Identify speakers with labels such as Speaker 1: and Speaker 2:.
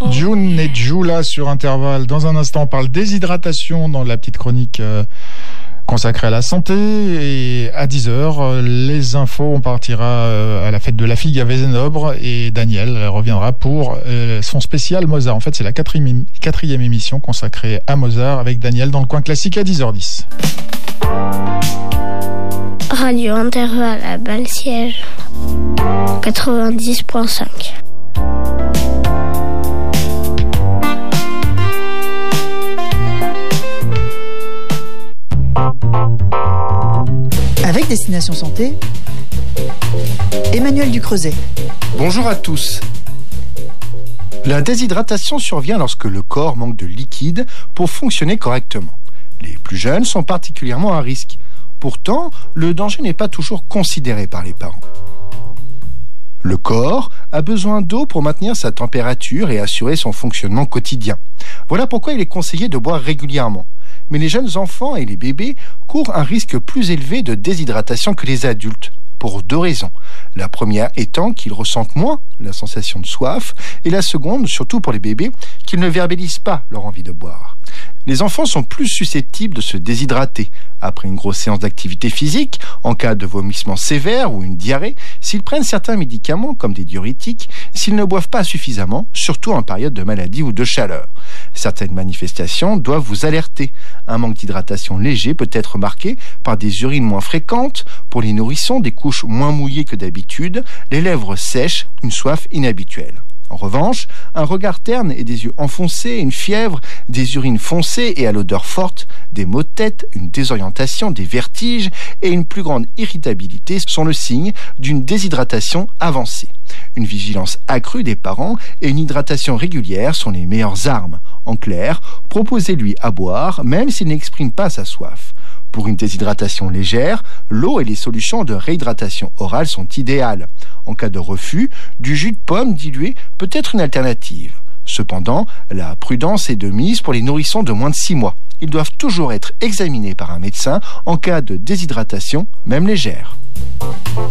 Speaker 1: June et Jula sur Intervalle. Dans un instant, on parle déshydratation dans la petite chronique consacrée à la santé. Et à 10h, les infos, on partira à la fête de la figue à Vézénobre et Daniel reviendra pour son spécial Mozart. En fait, c'est la quatrième émission consacrée à Mozart avec Daniel dans le coin classique à 10h10.
Speaker 2: Radio Intervalle à Balsiège 90.5.
Speaker 3: Avec Destination Santé, Emmanuel Ducreuset.
Speaker 4: Bonjour à tous. La déshydratation survient lorsque le corps manque de liquide pour fonctionner correctement. Les plus jeunes sont particulièrement à risque. Pourtant, le danger n'est pas toujours considéré par les parents. Le corps a besoin d'eau pour maintenir sa température et assurer son fonctionnement quotidien. Voilà pourquoi il est conseillé de boire régulièrement. Mais les jeunes enfants et les bébés courent un risque plus élevé de déshydratation que les adultes, pour 2 raisons. La première étant qu'ils ressentent moins la sensation de soif, et la seconde, surtout pour les bébés, qu'ils ne verbalisent pas leur envie de boire. Les enfants sont plus susceptibles de se déshydrater après une grosse séance d'activité physique, en cas de vomissement sévère ou une diarrhée, s'ils prennent certains médicaments comme des diurétiques, s'ils ne boivent pas suffisamment, surtout en période de maladie ou de chaleur. Certaines manifestations doivent vous alerter. Un manque d'hydratation léger peut être marqué par des urines moins fréquentes, pour les nourrissons des couches moins mouillées que d'habitude, les lèvres sèches, une soif inhabituelle. En revanche, un regard terne et des yeux enfoncés, une fièvre, des urines foncées et à l'odeur forte, des maux de tête, une désorientation, des vertiges et une plus grande irritabilité sont le signe d'une déshydratation avancée. Une vigilance accrue des parents et une hydratation régulière sont les meilleures armes. En clair, proposez-lui à boire même s'il n'exprime pas sa soif. Pour une déshydratation légère, l'eau et les solutions de réhydratation orale sont idéales. En cas de refus, du jus de pomme dilué peut être une alternative. Cependant, la prudence est de mise pour les nourrissons de moins de 6 mois. Ils doivent toujours être examinés par un médecin en cas de déshydratation, même légère.